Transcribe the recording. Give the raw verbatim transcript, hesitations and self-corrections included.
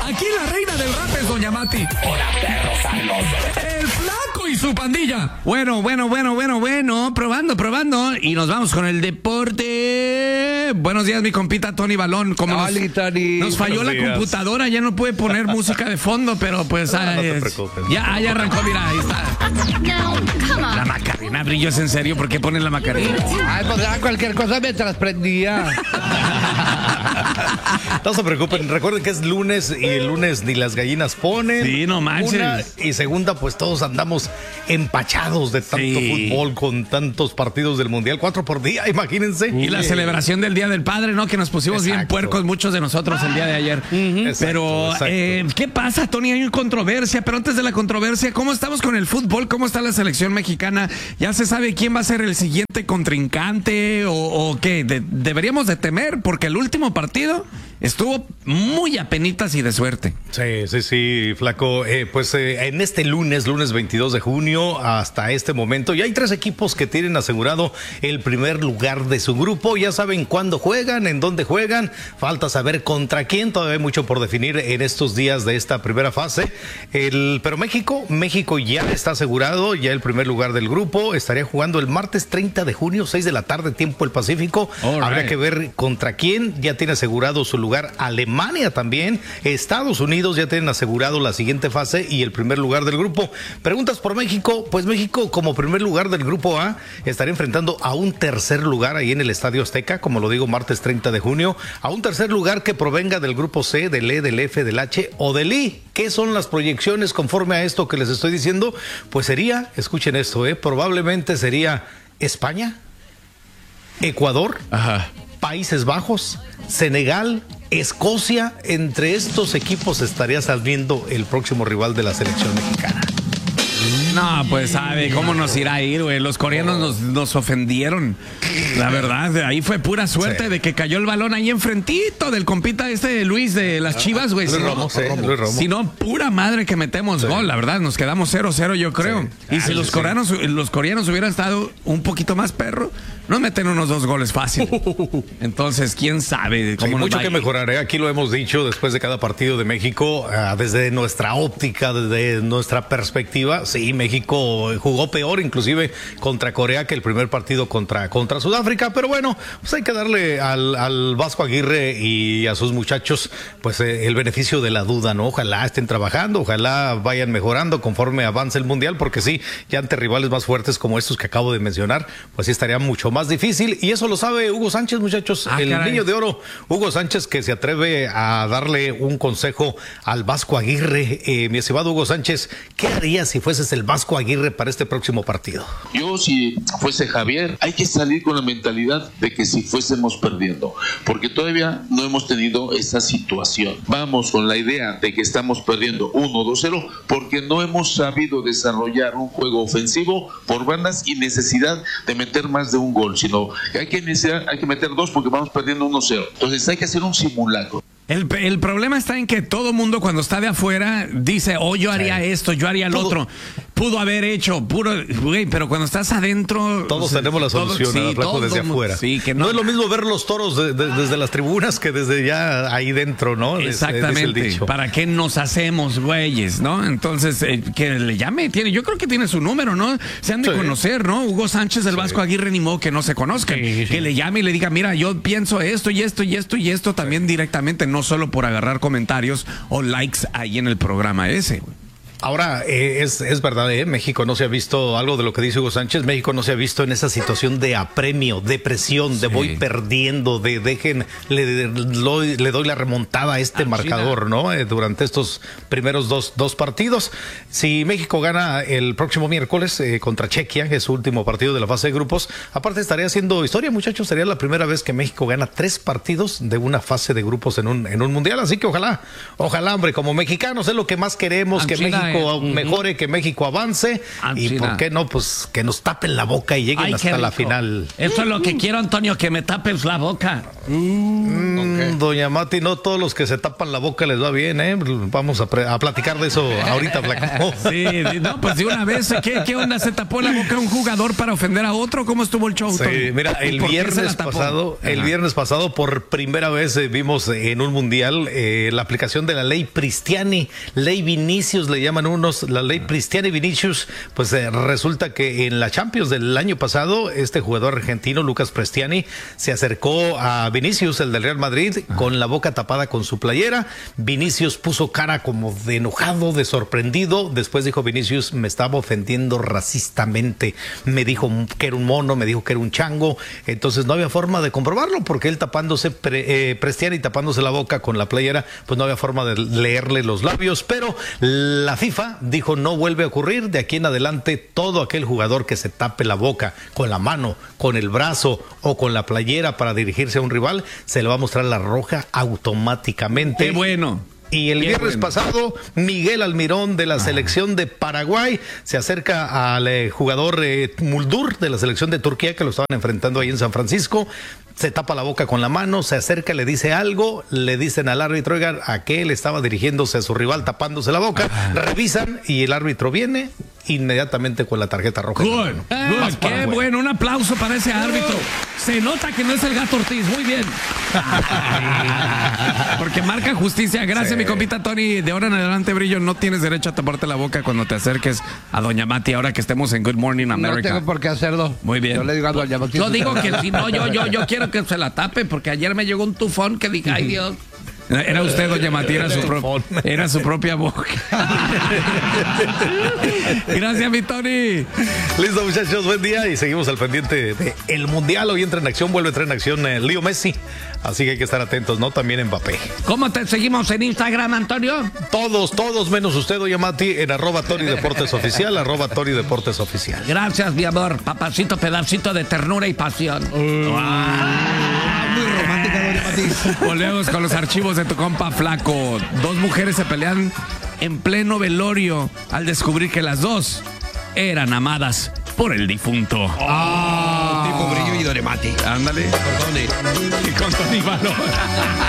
Aquí la reina del rap es Doña Mati. Hola, perros sabrosos. El Flaco y su pandilla. Bueno, bueno, bueno, bueno, bueno. Probando, probando. Y nos vamos con el deporte. Buenos días, mi compita Tony Balón. Como nos, Oli, Tony. nos falló Buenos la días. computadora, ya no puede poner música de fondo, pero pues... No, ah, no te es- preocupes. ya, ya arrancó, mira, ahí está. La Macarena, brillo, ¿es en serio? ¿Por qué pones la Macarena? Ay, pues ya cualquier cosa mientras prendía. No se preocupen, recuerden que es lunes y el lunes ni las gallinas ponen. Sí, no manches. Una, y segunda, pues todos andamos empachados de tanto Sí. fútbol con tantos partidos del Mundial, cuatro por día, imagínense. Y la celebración del Día del Padre, ¿no? Que nos pusimos bien Exacto. puercos muchos de nosotros el día de ayer. Exacto, Pero, exacto. eh, ¿qué pasa, Tony? Hay una controversia, pero antes de la controversia, ¿cómo estamos con el fútbol? ¿Cómo está la selección mexicana? ¿Ya se sabe quién va a ser el siguiente contrincante o, o qué? De- deberíamos de temer porque el último partido estuvo muy apenitas y de suerte. Sí, sí, sí, Flaco. Eh, pues eh, en este lunes, lunes veintidós de junio, hasta este momento, ya hay tres equipos que tienen asegurado el primer lugar de su grupo. Ya saben cuándo juegan, en dónde juegan. Falta saber contra quién. Todavía hay mucho por definir en estos días de esta primera fase. El, pero México, México ya está asegurado, ya el primer lugar del grupo. Estaría jugando el martes treinta de junio, seis de la tarde, tiempo del Pacífico. All Habría right. que ver contra quién. Ya tiene asegurado su lugar Alemania también. Estados Unidos ya tienen asegurado la siguiente fase y el primer lugar del grupo. Preguntas por México. Pues México, como primer lugar del grupo A, estaría enfrentando a un tercer lugar ahí en el Estadio Azteca, como lo digo, martes treinta de junio, a un tercer lugar que provenga del grupo C, del E, del F, del H o del I. ¿Qué son las proyecciones conforme a esto que les estoy diciendo? Pues sería, escuchen esto, eh, probablemente sería España, Ecuador, Ajá. Países Bajos, Senegal, Escocia. Entre estos equipos estaría saliendo el próximo rival de la selección mexicana. No, pues sabe cómo nos irá a ir, güey. Los coreanos nos, nos ofendieron. La verdad, de ahí fue pura suerte Sí. de que cayó el balón ahí enfrentito del compita este Luis de las Chivas, güey. Luis Si no- Romo, sí, Luis Romo. Si no, pura madre que metemos Sí. gol, la verdad, nos quedamos cero cero, yo creo. Sí. Y si Ah, los sí. coreanos, los coreanos hubieran estado un poquito más perro, nos meten unos dos goles fácil. Entonces, quién sabe Sí, cómo nos mucho va a que ir. mejorar, ¿eh? Aquí lo hemos dicho después de cada partido de México, ah, desde nuestra óptica, desde nuestra perspectiva. Sí, México jugó peor, inclusive contra Corea, que el primer partido contra, contra Sudáfrica. Pero bueno, pues hay que darle al, al Vasco Aguirre y a sus muchachos pues eh, el beneficio de la duda, ¿no? Ojalá estén trabajando, ojalá vayan mejorando conforme avance el Mundial, porque sí, ya ante rivales más fuertes como estos que acabo de mencionar, pues sí estaría mucho más difícil. Y eso lo sabe Hugo Sánchez, muchachos, Ah, el caray. niño de oro, Hugo Sánchez, que se atreve a darle un consejo al Vasco Aguirre. Eh, mi estimado Hugo Sánchez, ¿qué harías si fueses el Vasco Aguirre para este próximo partido? Yo, si fuese Javier, hay que salir con la mentalidad de que si fuésemos perdiendo, porque todavía no hemos tenido esa situación. Vamos con la idea de que estamos perdiendo uno dos cero porque no hemos sabido desarrollar un juego ofensivo por bandas y necesidad de meter más de un gol, sino que hay que iniciar, hay que meter dos porque vamos perdiendo uno cero. Entonces hay que hacer un simulacro. El, el problema está en que todo mundo cuando está de afuera dice, oh, yo haría Sí. esto, yo haría lo Todo- otro. Pudo haber hecho, puro, güey, pero cuando estás adentro... Todos o sea, tenemos la todo- solución, sí, ¿no? Flaco, todo desde mu- afuera. Sí, que no. no, es lo mismo ver los toros de- de- desde las tribunas que desde ya ahí dentro, ¿no? Es- es el Exactamente. dicho. ¿Para qué nos hacemos, güeyes, no? Entonces, eh, que le llame, tiene, yo creo que tiene su número, ¿no? Se han de Sí. conocer, ¿no? Hugo Sánchez del Vasco Aguirre, ni modo que no se conozcan. Que le llame y le diga, mira, yo pienso esto y esto y esto y esto también directamente, no solo por agarrar comentarios o likes ahí en el programa ese, güey. Ahora, eh, es, es verdad, ¿eh? México no se ha visto, algo de lo que dice Hugo Sánchez, México no se ha visto en esa situación de apremio, de presión, de Sí. voy perdiendo, de dejen, le, lo- le doy la remontada a este Ah, marcador, China. ¿no? Eh, durante estos primeros dos, dos partidos. Si México gana el próximo miércoles eh, contra Chequia, que es su último partido de la fase de grupos, aparte estaría haciendo historia, muchachos, sería la primera vez que México gana tres partidos de una fase de grupos en un, en un mundial, así que ojalá, ojalá, hombre, como mexicanos es lo que más queremos, Ah, que China, México México mejore, que México avance. Anchina. Y por qué no, pues que nos tapen la boca y lleguen Ay, hasta la rico. final. Eso es lo que quiero, Antonio, que me tapes la boca. Mm, okay. Doña Mati, no todos los que se tapan la boca les va bien, ¿eh? Vamos a, pre- a platicar de eso ahorita. Sí, no, pues de una vez, ¿qué, ¿qué onda? ¿Se tapó la boca un jugador para ofender a otro? ¿Cómo estuvo el show, Sí, Tony? mira, el ¿Por qué se la viernes tapó? pasado, el Ajá. viernes pasado por primera vez eh, vimos en un mundial eh, la aplicación de la ley Pristiani, ley Vinicius le llaman unos, la ley Pristiani Vinicius, pues eh, resulta que en la Champions del año pasado este jugador argentino Lucas Pristiani se acercó a Vinicius, el del Real Madrid, Ajá. con la boca tapada con su playera. Vinicius puso cara como de enojado, de sorprendido. Después dijo Vinicius, me estaba ofendiendo racistamente, me dijo que era un mono, me dijo que era un chango. Entonces no había forma de comprobarlo porque él tapándose, pre, eh, Pristiani tapándose la boca con la playera, pues no había forma de leerle los labios. Pero la FIFA dijo no vuelve a ocurrir. De aquí en adelante todo aquel jugador que se tape la boca con la mano, con el brazo o con la playera para dirigirse a un rival, se le va a mostrar la roja automáticamente. ¡Qué bueno! Y el Qué viernes bueno. pasado, Miguel Almirón de la selección de Paraguay se acerca al eh, jugador eh, Muldur de la selección de Turquía, que lo estaban enfrentando ahí en San Francisco. Se tapa la boca con la mano, se acerca, le dice algo, le dicen al árbitro, oigan, a que él estaba dirigiéndose a su rival tapándose la boca, revisan y el árbitro viene inmediatamente con la tarjeta roja. Good. Ah, Good. Más Qué para bueno, un aplauso para ese árbitro. Se nota que no es el Gato Ortiz, muy bien. Porque marca justicia. Gracias, Sí. mi compita Tony. De ahora en adelante, Brillo, no tienes derecho a taparte la boca cuando te acerques a Doña Mati, ahora que estemos en Good Morning No America. tengo por qué hacerlo. Muy bien. Yo le digo a Doña Mati. Yo digo que si no, yo, yo, yo quiero que se la tape, porque ayer me llegó un tufón que dije, ay Dios. Era usted, Doña Mati, era su, pro- era su propia boca. Gracias, mi Tony. Listo, muchachos, buen día y seguimos al pendiente de el Mundial. Hoy entra en acción, vuelve a entrar en acción eh, Leo Messi. Así que hay que estar atentos, ¿no? También Mbappé. ¿Cómo te seguimos en Instagram, Antonio? Todos, todos menos usted, Doña Mati, en arroba Tony Deportes Oficial, arroba Tony Deportes Oficial. Gracias, mi amor. Papacito, pedacito de ternura y pasión. Muy romántica, Doña Mati. Volvemos con los archivos de tu compa Flaco. Dos mujeres se pelean en pleno velorio al descubrir que las dos eran amadas por el difunto. Tipo Brillo y Doña Mati. Ándale. Perdone. Y con Tony Valor.